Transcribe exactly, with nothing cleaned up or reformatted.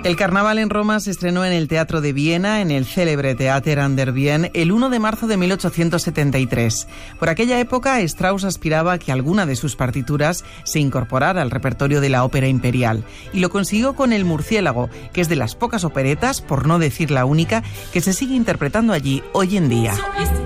El Carnaval en Roma se estrenó en el Teatro de Viena, en el célebre Theater an der Wien, el uno de marzo de mil ochocientos setenta y tres. Por aquella época, Strauss aspiraba a que alguna de sus partituras se incorporara al repertorio de la ópera imperial, y lo consiguió con El Murciélago, que es de las pocas operetas, por no decir la única, que se sigue interpretando allí hoy en día.